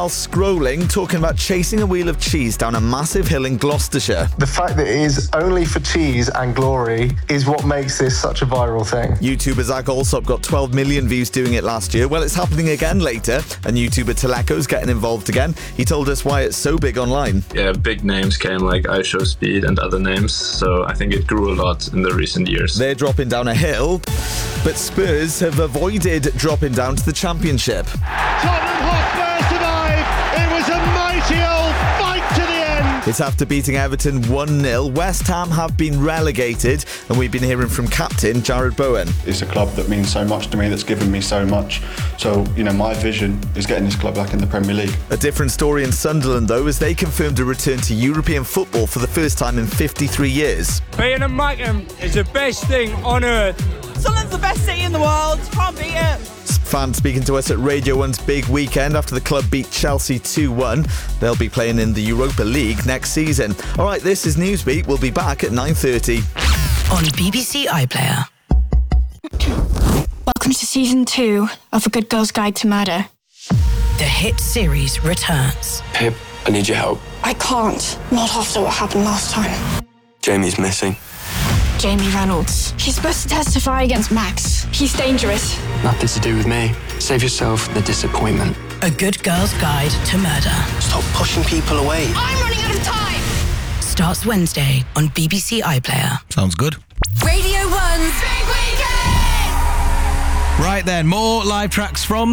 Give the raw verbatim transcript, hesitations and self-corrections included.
while scrolling, talking about chasing a wheel of cheese down a massive hill in Gloucestershire. The fact that it is only for cheese and glory is what makes this such a viral thing. YouTuber Zach Alsop got twelve million views doing it last year. Well, it's happening again later, and YouTuber Teleco's getting involved again. He told us why it's so big online. Yeah, big names came like iShowSpeed and other names, so I think it grew a lot in the recent years. They're dropping down a hill, but Spurs have avoided dropping down to the Championship. Tottenham Hotspur survive. It was a mighty old fight to the end. It's after beating Everton one nil. West Ham have been relegated, and we've been hearing from captain Jared Bowen. It's a club that means so much to me, that's given me so much. So, you know, my vision is getting this club back in the Premier League. A different story in Sunderland, though, as they confirmed a return to European football for the first time in fifty-three years. Being a Mackem is the best thing on earth. Sunderland's the best city in the world. Can't beat it. Fans speaking to us at Radio one's big weekend after the club beat Chelsea two one. They'll be playing in the Europa League next season. All right, this is Newsbeat. We'll be back at nine thirty. On B B C iPlayer. Welcome to season two of A Good Girl's Guide to Murder. The hit series returns. Pip, I need your help. I can't. Not after what happened last time. Jamie's missing. Jamie Reynolds. He's supposed to testify against Max. He's dangerous. Nothing to do with me. Save yourself the disappointment. A Good Girl's Guide to Murder. Stop pushing people away. I'm running out of time. Starts Wednesday on B B C iPlayer. Sounds good. Radio one's Big Weekend! Right then, more live tracks from